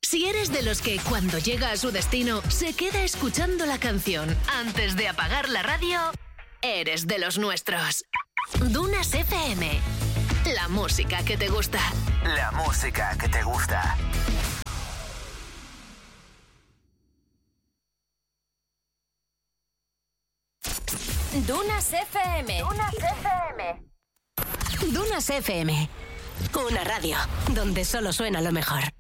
Si eres de los que cuando llega a su destino se queda escuchando la canción antes de apagar la radio, eres de los nuestros. Dunas FM. La música que te gusta. La música que te gusta. Dunas FM. Dunas FM. Dunas FM. Una radio donde solo suena lo mejor.